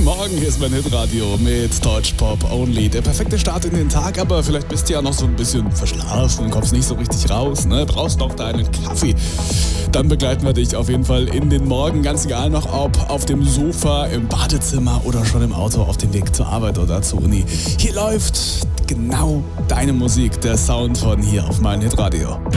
Morgen, hier ist mein Hitradio mit Deutschpop Only. Der perfekte Start in den Tag, aber vielleicht bist du ja noch so ein bisschen verschlafen, kommst nicht so richtig raus, ne? Brauchst noch deinen Kaffee. Dann begleiten wir dich auf jeden Fall in den Morgen, ganz egal noch ob auf dem Sofa, im Badezimmer oder schon im Auto auf dem Weg zur Arbeit oder zur Uni. Hier läuft genau deine Musik, der Sound von hier auf mein Hitradio.